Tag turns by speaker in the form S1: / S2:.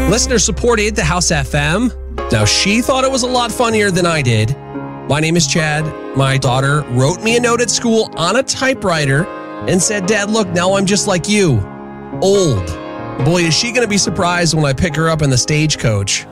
S1: Listener supported the House FM. Now, she thought it was a lot funnier than I did. My name is Chad. My daughter wrote me a note at school on a typewriter and said, Dad, look, now I'm just like you. Old. Boy, is she going to be surprised when I pick her up in the stagecoach.